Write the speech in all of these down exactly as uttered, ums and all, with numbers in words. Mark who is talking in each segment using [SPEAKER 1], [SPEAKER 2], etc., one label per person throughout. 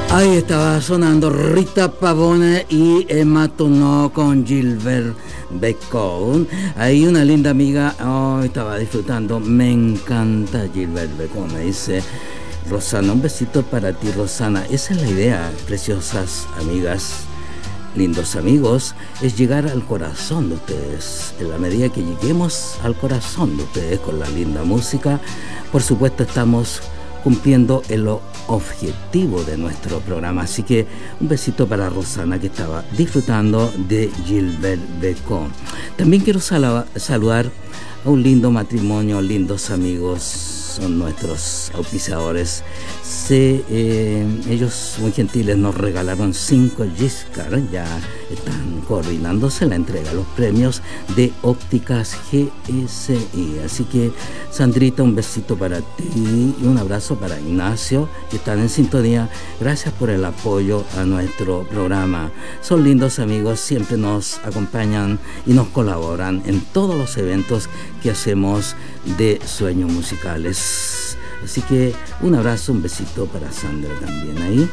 [SPEAKER 1] Ahí estaba sonando Rita Pavone y Emma Tonò con Gilbert Bécaud. Ahí una linda amiga oh, estaba disfrutando. Me encanta Gilbert Bécaud, me dice Rosana. Un besito para ti, Rosana. Esa es la idea, preciosas amigas, lindos amigos, es llegar al corazón de ustedes. En la medida que lleguemos al corazón de ustedes con la linda música, por supuesto estamos cumpliendo el objetivo de nuestro programa. Así que un besito para Rosana, que estaba disfrutando de Gilbert Bécaud. También quiero sal- saludar a un lindo matrimonio, lindos amigos, son nuestros auspiciadores. Se, eh, ellos muy gentiles nos regalaron cinco Giscard, ya están coordinándose la entrega de los premios de Ópticas G S I. Así que Sandrita, un besito para ti y un abrazo para Ignacio, que están en sintonía. Gracias por el apoyo a nuestro programa. Son lindos amigos, siempre nos acompañan y nos colaboran en todos los eventos que hacemos de Sueños Musicales. Así que un abrazo, un besito para Sandra también ahí.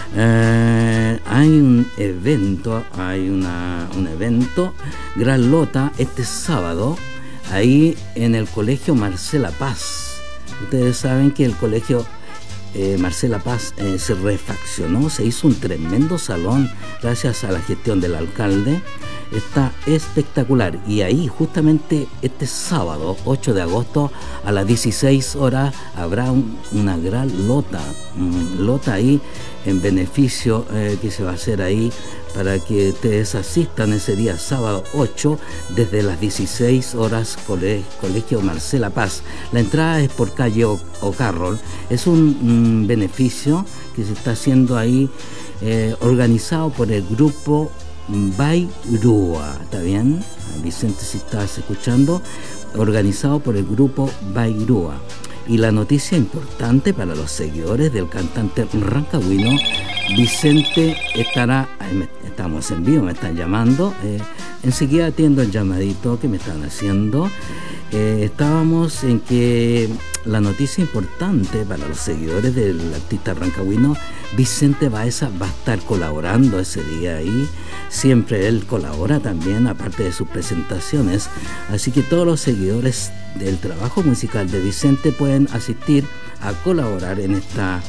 [SPEAKER 1] Eh, hay un evento, hay una, un evento, Gran Lota, este sábado, ahí en el Colegio Marcela Paz. Ustedes saben que el Colegio eh, Marcela Paz eh, se refaccionó, se hizo un tremendo salón gracias a la gestión del alcalde. Está espectacular, y ahí justamente este sábado ocho de agosto a las dieciséis horas habrá un, una gran lota, un lota ahí en beneficio eh, que se va a hacer ahí para que ustedes asistan ese día sábado ocho desde las dieciséis horas, Colegio, Colegio Marcela Paz. La entrada es por calle O'Carroll. Es un, un beneficio que se está haciendo ahí eh, organizado por el grupo Bairrúa, ¿está bien? Vicente, si estás escuchando, organizado por el grupo Bairrúa. Y la noticia importante para los seguidores del cantante rancagüino, Vicente estará, estamos en vivo, me están llamando, eh, enseguida atiendo el llamadito que me están haciendo. Eh, estábamos en que la noticia importante para los seguidores del artista rancagüino, Vicente Baeza, va a estar colaborando ese día ahí. Siempre él colabora también, aparte de sus presentaciones. Así que todos los seguidores del trabajo musical de Vicente pueden asistir a colaborar en esta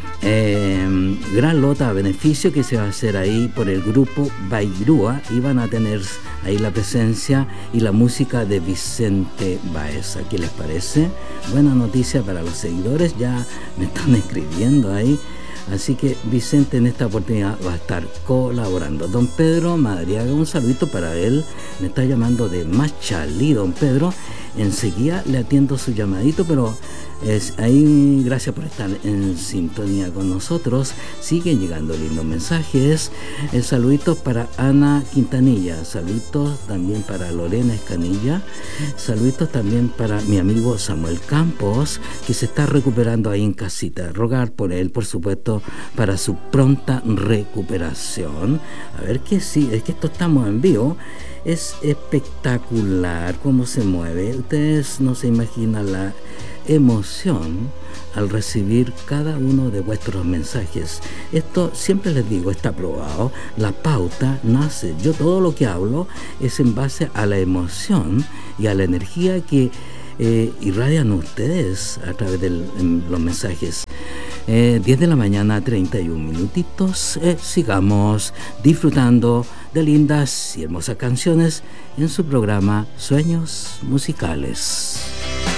[SPEAKER 1] eh, gran lota a beneficio que se va a hacer ahí por el grupo Bairrúa, y van a tener ahí la presencia y la música de Vicente Baeza. ¿Qué les parece? Buena noticia para los seguidores, ya me están escribiendo ahí. Así que Vicente en esta oportunidad va a estar colaborando. Don Pedro Madariaga, un saludito para él, me está llamando de Machalí, don Pedro. Enseguida le atiendo su llamadito, pero es ahí, gracias por estar en sintonía con nosotros. Siguen llegando lindos mensajes. El saludito para Ana Quintanilla, saluditos también para Lorena Escanilla, saluditos también para mi amigo Samuel Campos, que se está recuperando ahí en casita. Rogar por él, por supuesto, para su pronta recuperación. A ver que sí, es que esto estamos en vivo. Es espectacular cómo se mueve. Ustedes no se imaginan la emoción al recibir cada uno de vuestros mensajes. Esto, siempre les digo, está probado. La pauta nace, yo todo lo que hablo es en base a la emoción y a la energía que eh, irradian ustedes a través de los mensajes. Eh, diez de la mañana, treinta y un minutitos. Eh, sigamos disfrutando de lindas y hermosas canciones en su programa Sueños Musicales.